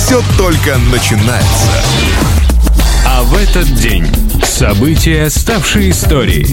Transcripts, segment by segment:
все только начинается. А в этот день события, ставшие историей.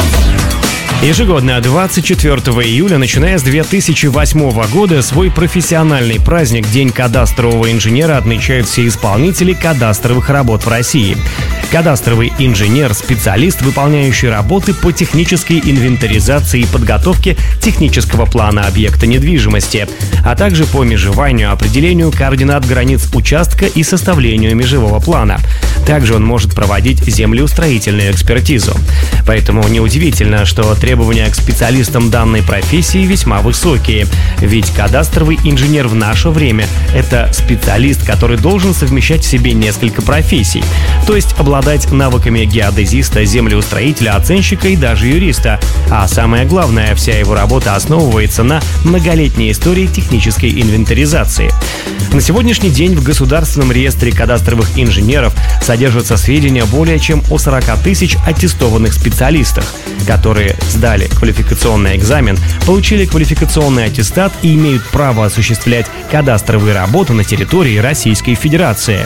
Ежегодно 24 июля, начиная с 2008 года, свой профессиональный праздник День кадастрового инженера отмечают все исполнители кадастровых работ в России. Кадастровый инженер – специалист, выполняющий работы по технической инвентаризации и подготовке технического плана объекта недвижимости, а также по межеванию, определению координат границ участка и составлению межевого плана. Также он может проводить землеустроительную экспертизу. Поэтому неудивительно, что требования к специалистам данной профессии весьма высокие. Ведь кадастровый инженер в наше время – это специалист, который должен совмещать в себе несколько профессий. То есть обладать навыками геодезиста, землеустроителя, оценщика и даже юриста. А самое главное, вся его работа основывается на многолетней истории технической инвентаризации. На сегодняшний день в Государственном реестре кадастровых инженеров содержатся сведения более чем о 40 тысяч аттестованных специалистах, которые сдали квалификационный экзамен, получили квалификационный аттестат и имеют право осуществлять кадастровые работы на территории Российской Федерации.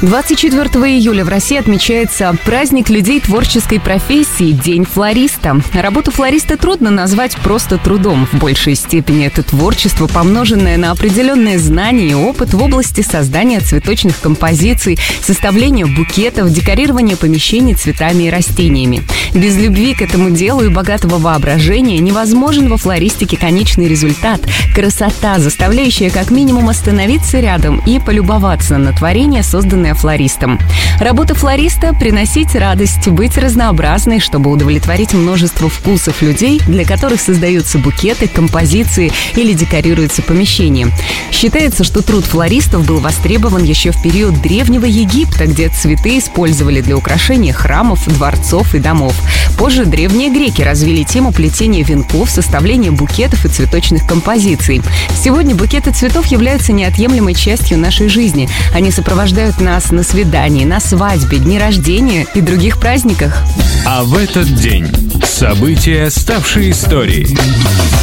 24 июля в России отмечается праздник людей творческой профессии – День флориста. Работу флориста трудно назвать просто трудом. В большей степени это творчество, помноженное на определенные знания и опыт в области создания цветочных композиций, составления букетов, декорирования помещений цветами и растениями. Без любви к этому делу и богатого воображения невозможен во флористике конечный результат – красота, заставляющая как минимум остановиться рядом и полюбоваться на творение, созданное флористом. Работа флориста – приносить радость, быть разнообразной, чтобы удовлетворить множество вкусов людей, для которых создаются букеты, композиции или декорируются помещения. Считается, что труд флористов был востребован еще в период Древнего Египта, где цветы использовали для украшения храмов, дворцов и домов. Позже древние греки развили тему плетения венков, составления букетов и цветочных композиций. Сегодня букеты цветов являются неотъемлемой частью нашей жизни. Они сопровождают нас на свидании, на свадьбе, дни рождения и других праздниках. А в этот день события, ставшие историей.